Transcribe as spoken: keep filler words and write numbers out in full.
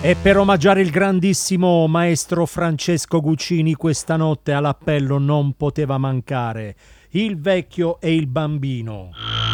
E per omaggiare il grandissimo maestro Francesco Guccini, questa notte all'appello non poteva mancare Il vecchio e il bambino.